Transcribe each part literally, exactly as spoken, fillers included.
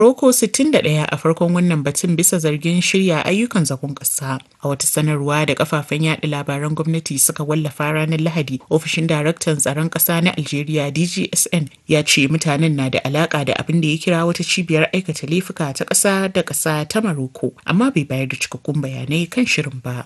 Morocco sittin da ɗaya a farkon wannan batun bisa zargin shirya ayyukan zagon ƙasa. A wata sanarwa da kafafen yaɗa labaran gwamnati suka wallafa ranar Lahadi, ofishin daraktan tsaron ƙasa na Algeria D G S N ya ce mutanen na da alaƙa da abin da ya kira wata cibiyar aikata laifuka ta ƙasa da ƙasa ta Morocco, amma bai bayar da cikakkun bayanai kan shirin ba.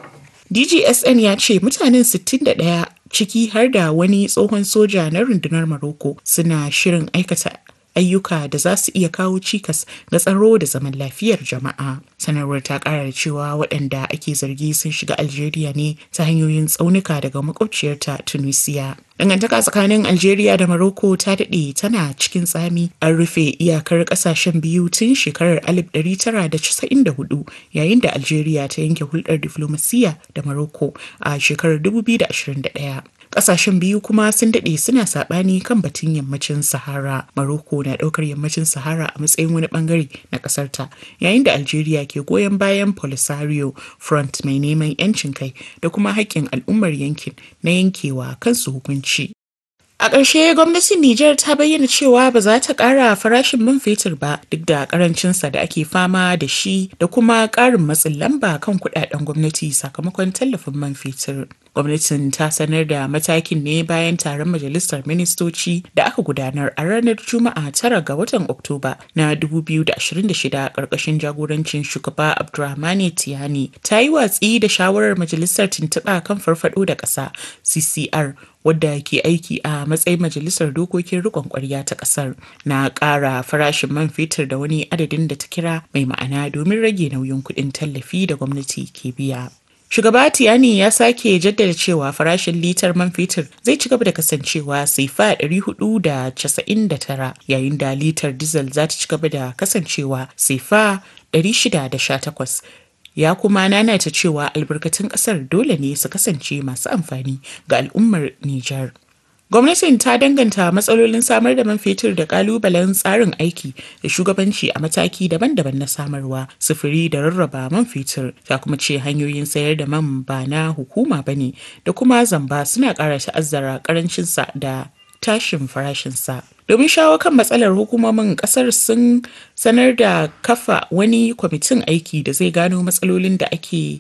D G S N ya ce mutanen sittin da ɗaya ciki har da wani tsohon soja na rundunar Morocco suna shirin aikata ayyuka da za su iya kawo cikas ga tsaro da zaman lafiyar jama'a. Sanarwar ta kara da cewa waɗanda ake zargi sun shiga Algeria ne ta hanyoyin tsaunuka daga makwabciyarta Tunisia. Dangantaka tsakanin Algeria da Morocco ta daɗe tana cikin tsami. An rufe iyakar ƙasashen biyu tun shekarar alif ɗari tara da casa'in da hudu yayin da Algeria ta yanke hulɗar diflomasiyya da Morocco a shekarar dubu biyu da ashirin da ɗaya. Ƙasashen biyu kuma sun daɗe suna saɓani kan batun yammacin Sahara. Morocco na ɗaukar yammacin Sahara a matsayin wani ɓangare na ƙasarta, yayin da Algeria ke goyon bayan Polisario Front mai neman 'yancin kai da kuma haƙƙin al'ummar yankin na yankewa kansu hukunci. A ƙarshe gwamnatin Nijar ta bayyana cewa ba za ta ƙara farashin man fetur ba duk da ƙarancinsa da ake fama da shi da kuma ƙarin matsin lamba kan kuɗaɗen gwamnati sakamakon tallafin man fetur. Gwamnatin ta sanar da matakin ne bayan taron majalisar ministoci da aka gudanar a ranar Juma'a tara ga watan Oktoba na dubu biyu da ashirin da shida ƙarƙashin jagorancin shugaba Abdurrahmane Tiyani. Ta yi watsi da shawarar majalisar tuntuɓa kan farfaɗo da ƙasa C C R wadda ke aiki a matsayin majalisar dokokin rikon kwarya ta kasar na ƙara farashin man fetur da wani adadin da ta kira mai ma'ana domin rage nauyin kuɗin tallafi da gwamnati ke biya. Shugaba Tiyani ya sake jaddada cewa farashin litar man fetur zai ci gaba da kasancewa sefa ɗari hudu da casa'in da tara yayin da litar diesel za ta ci gaba da kasancewa sefa ɗari shida da sha takwas. Ya kuma nanata cewa albarkatun kasar dole ne su kasance masu amfani ga al'ummar Nijar. Gwamnatin ta danganta matsalolin samar da man fetur da kalubalen tsarin aiki da shugabanci a mataki daban-daban na samarwa, sufuri da rarraba man fetur. Ta kuma ce hanyoyin sayar da man ba na hukuma ba ne da kuma zamba suna ƙara ta'azzara ƙarancinsa da tashin farashinsa. Domin shawo kan matsalar, hukumomin kasar sun sanar da kafa wani kwamitin aiki da zai gano matsalolin da ake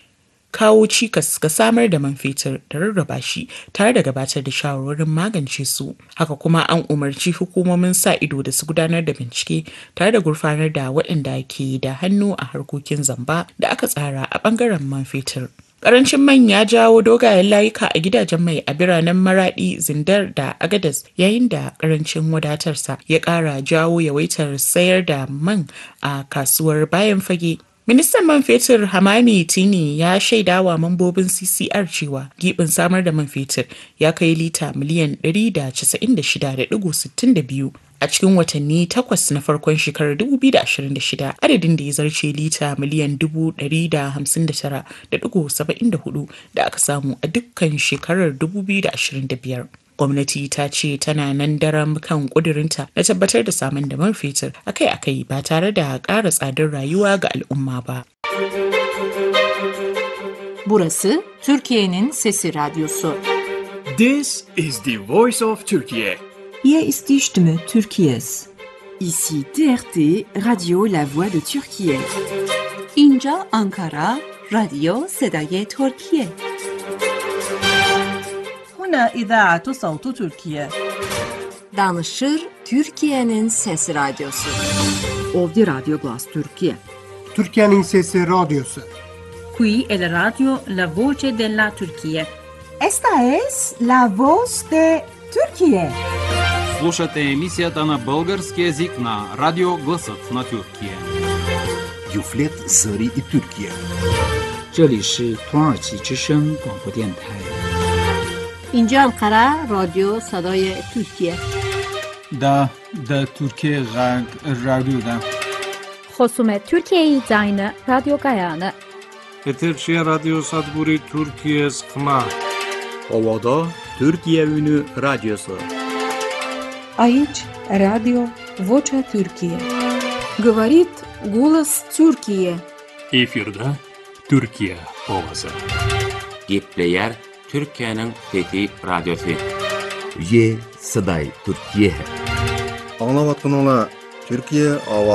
kawo cikas ga samar da man fetur da rarraba shi tare da gabatar da shawarwarin magance su. Haka kuma an umarci hukumomin sa ido da su gudanar da bincike tare da gurfanar da waɗanda ke da hannu a harkokin zamba da aka tsara a ɓangaren man fetur. Karancin man ya jawo dogayen layuka a gidajen mai a biranen Maradi, Zindar da Agadez, yayin da karancin wadatarsa ya ƙara jawo yawaitar sayar da man a kasuwar bayan fage. Ministan man fetur Hamami Tini ya shaidawa mambobin C C R cewa gibin samar da man fetur ya kai lita miliyan ɗari da casa'in da shida da ɗigo sittin da biyu a cikin watanni takwas na farkon shekarar dubu biyu da ashirin da shida, adadin da ya zarce lita miliyan dubu ɗari da hamsin da tara da ɗigo saba'in da hudu da aka samu a dukkan shekarar dubu biyu da ashirin da biyar. Gwamnati ta ce tana nan daram kan ƙudurinta na tabbatar da samun da man fetur akai-akai ba tare da ƙara tsadar rayuwa ga al'umma ba. Burası Türkiye'nin Sesi Radyosu. This is the voice of Turkey. Hier ist die Stimme Türkiye's. Ici T R T Radio La Voix de Türkiye. اینجا آنکارا رادیو صدای ترکیه. هنا إذاعة صوت تركيا. Danışır Türkiye'nin Sesi Radyosu. Ovdje Radio Glas Türkiye. Türkiye'nin Sesi Radyosu. Qui è la radio La Voce della Turchia. Esta es La Voz de Turquía. Слушате емисията на български език на Радио Гласът на Тюркия. Юфлет Зари и Türkiye. 这里是土耳其之声广播电台。 اینجا انقره رادیو صدای ترکیه. دا دا ترکیه غرب رادیو دا. خصوم ترکیه زاین رادیو گایانه. Eterşehir Radyo Sadburi Türkiye Sıkma. Ovada Türkiye Ünü Radyosu. Aici Radio Vocea Türkiye. Говорит голос Türkiye. Efirde Türkiye ovası. Gepleyer Türkiye'nin Fethi Radyosu. Ye Saday Türkiye. Anlavatqan ola Türkiye